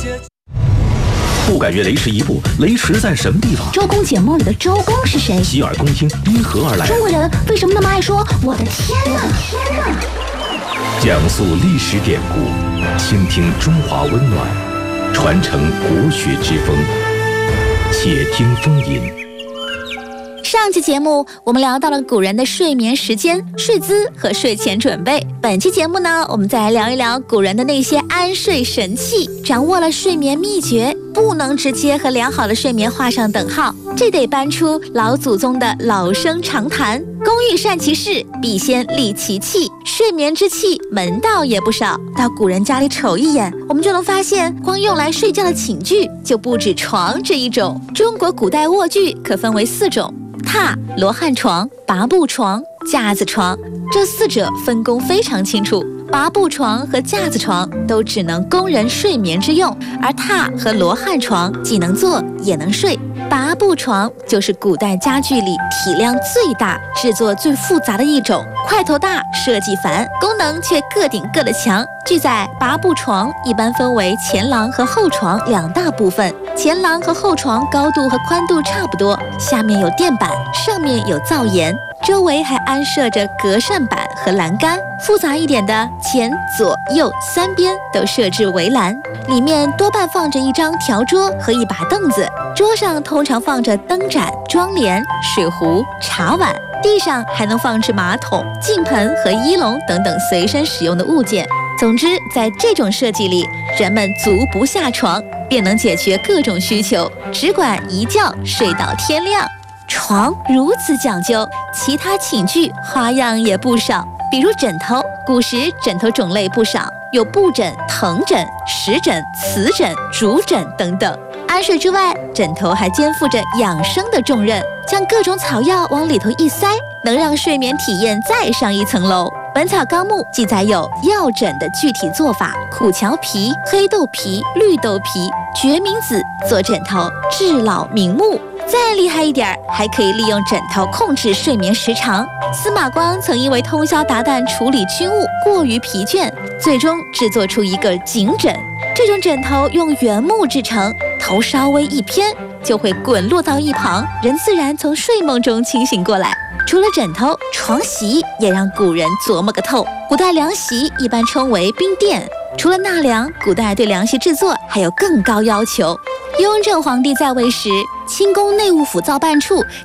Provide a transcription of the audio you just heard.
不敢越雷池一步，雷池在什么地方？ 周公解梦里的周公是谁？ 洗耳恭听，因何而来？ 中国人为什么那么爱说我的天哪？ 讲述历史典故，倾听中华温暖，传承国学之风。且听风吟。 上期节目我们聊到了古人的睡眠时间、睡姿和睡前准备。本期节目呢，我们再来聊一聊古人的那些安睡神器。掌握了睡眠秘诀，不能直接和良好的睡眠画上等号，这得搬出老祖宗的老生常谈：工欲善其事，必先利其器。睡眠之器门道也不少，到古人家里瞅一眼，我们就能发现，光用来睡觉的寝具就不止床这一种。中国古代卧具可分为4种：榻、罗汉床、拔步床、架子床。这4者分工非常清楚，拔步床和架子床都只能供人睡眠之用，而榻和罗汉床既能坐也能睡。拔步床就是古代家具里体量最大、制作最复杂的一种，块头大、设计繁，功能却各顶各的强。据载，拔步床一般分为前廊和后床2大部分，前廊和后床高度和宽度差不多，下面有垫板，上面有灶沿，周围还安设着隔扇板和栏杆，复杂一点的前左右3边都设置围栏，里面多半放着一张条桌和一把凳子，桌上通常放着灯盏、妆帘、水壶、茶碗，地上还能放置马桶、净盆和衣笼等等随身使用的物件。总之，在这种设计里，人们足不下床便能解决各种需求，只管一觉睡到天亮。床如此讲究，其他寝具花样也不少，比如枕头，古时枕头种类不少，有布枕、藤枕、石枕、瓷枕、竹枕等等。安睡之外，枕头还肩负着养生的重任，将各种草药往里头一塞，能让睡眠体验再上一层楼。《本草纲目》记载有药枕的具体做法：苦荞皮、黑豆皮、绿豆皮、决明子做枕头，治老明目。再厉害一点，还可以利用枕头控制睡眠时长。司马光曾因为通宵达旦处理军务，过于疲倦，最终制作出一个颈枕。这种枕头用原木制成，头稍微一偏，就会滚落到一旁，人自然从睡梦中清醒过来。除了枕头，床席也让古人琢磨个透。古代凉席一般称为冰垫，除了纳凉，古代对凉席制作还有更高要求。雍正皇帝在位时，清宫内务府造办处